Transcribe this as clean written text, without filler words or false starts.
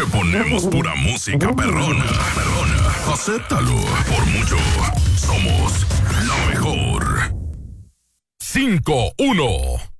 que ponemos pura música perrona. Acéptalo. Por mucho, somos la mejor. 5-1.